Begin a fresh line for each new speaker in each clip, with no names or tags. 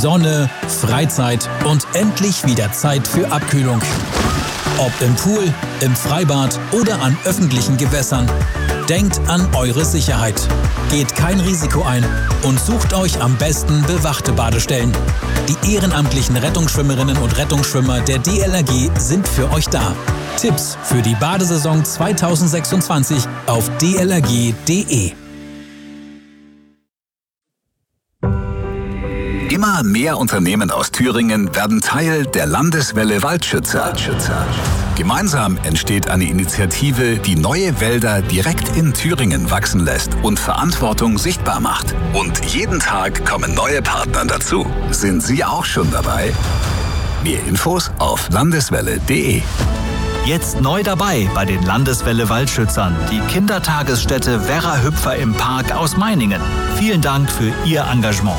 Sonne, Freizeit und endlich wieder Zeit für Abkühlung. Ob im Pool, im Freibad oder an öffentlichen Gewässern. Denkt an eure Sicherheit. Geht kein Risiko ein und sucht euch am besten bewachte Badestellen. Die ehrenamtlichen Rettungsschwimmerinnen und Rettungsschwimmer der DLRG sind für euch da. Tipps für die Badesaison 2026 auf dlrg.de.
Immer mehr Unternehmen aus Thüringen werden Teil der Landeswelle Waldschützer. Gemeinsam entsteht eine Initiative, die neue Wälder direkt in Thüringen wachsen lässt und Verantwortung sichtbar macht. Und jeden Tag kommen neue Partner dazu. Sind Sie auch schon dabei? Mehr Infos auf landeswelle.de.
Jetzt neu dabei bei den Landeswelle Waldschützern, die Kindertagesstätte Werra Hüpfer im Park aus Meiningen. Vielen Dank für Ihr Engagement.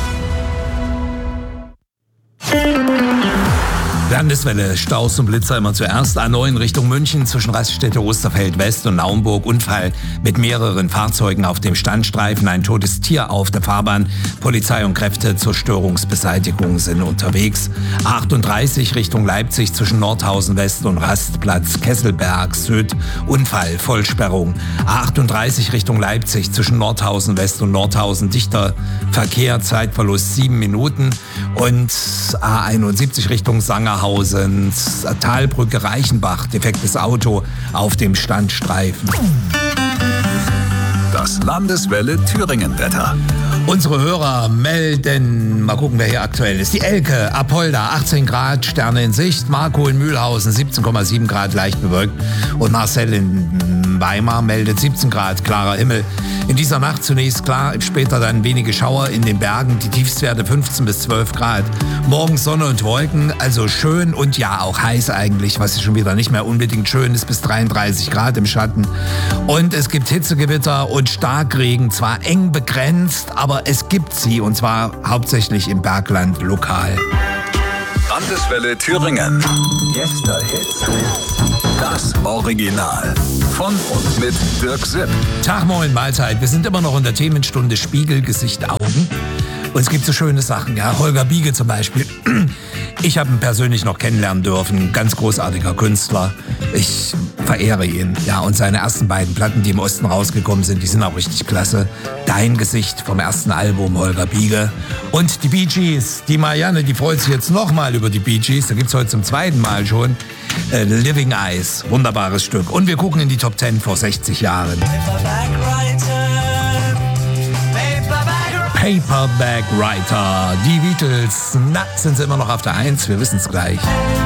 Landeswelle, Staus und Blitzer immer zuerst. A9 in Richtung München zwischen Raststätte Osterfeld West und Naumburg. Unfall mit mehreren Fahrzeugen auf dem Standstreifen. Ein totes Tier auf der Fahrbahn. Polizei und Kräfte zur Störungsbeseitigung sind unterwegs. A38 Richtung Leipzig zwischen Nordhausen West und Rastplatz Kesselberg Süd. Unfall, Vollsperrung. A38 Richtung Leipzig zwischen Nordhausen West und Nordhausen. Dichter Verkehr, Zeitverlust 7 Minuten. Und A71 Richtung Sangerhausen, Talbrücke Reichenbach, defektes Auto auf dem Standstreifen.
Das Landeswelle Thüringen-Wetter.
Unsere Hörer melden, mal gucken, wer hier aktuell ist. Die Elke, Apolda, 18 Grad, Sterne in Sicht. Marco in Mühlhausen, 17,7 Grad, leicht bewölkt. Und Marcel in Weimar meldet 17 Grad, klarer Himmel. In dieser Nacht zunächst klar, später dann wenige Schauer in den Bergen. Die Tiefstwerte 15 bis 12 Grad. Morgen Sonne und Wolken, also schön und ja auch heiß eigentlich, was schon wieder nicht mehr unbedingt schön ist, bis 33 Grad im Schatten. Und es gibt Hitzegewitter und Starkregen, zwar eng begrenzt, aber es gibt sie, und zwar hauptsächlich im Bergland lokal.
Landeswelle Thüringen. Gästehits. Das Original. Von und mit Dirk Sipp.
Tag, moin, Mahlzeit. Wir sind immer noch in der Themenstunde Spiegel, Gesicht, Augen. Und es gibt so schöne Sachen, ja. Holger Biege zum Beispiel. Ich habe ihn persönlich noch kennenlernen dürfen. Ganz großartiger Künstler. Ich verehre ihn. Ja, und seine ersten beiden Platten, die im Osten rausgekommen sind, die sind auch richtig klasse. Dein Gesicht vom ersten Album Holger Biege. Und die Bee Gees. Die Marianne, die freut sich jetzt nochmal über die Bee Gees. Da gibt's heute zum zweiten Mal schon. Living Eyes. Wunderbares Stück. Und wir gucken in die Top 10 vor 60 Jahren. Paperback Writer. Die Beatles. Na, sind sie immer noch auf der 1? Wir wissen's gleich.